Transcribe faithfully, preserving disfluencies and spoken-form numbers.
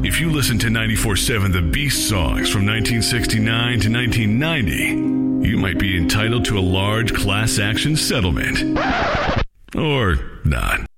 If you listen to ninety-four seven The Beast songs from nineteen sixty-nine to nineteen ninety, you might be entitled to a large class action settlement. Or not.